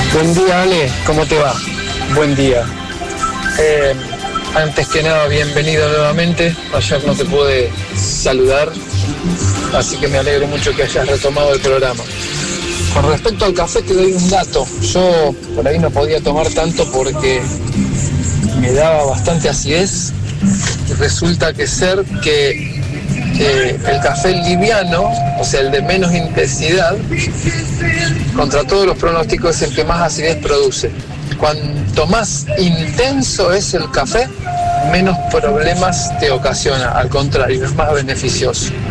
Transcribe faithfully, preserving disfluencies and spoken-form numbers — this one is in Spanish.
Buen día, Ale, ¿cómo te va? Buen día. Eh, antes que nada, bienvenido nuevamente. Ayer no te pude saludar, así que me alegro mucho que hayas retomado el programa. Con respecto al café te doy un dato. Yo por ahí no podía tomar tanto porque me daba bastante acidez y resulta que ser que eh, el café liviano, o sea el de menos intensidad, contra todos los pronósticos es el que más acidez produce. Cuanto más intenso es el café, menos problemas te ocasiona, al contrario, es más beneficioso.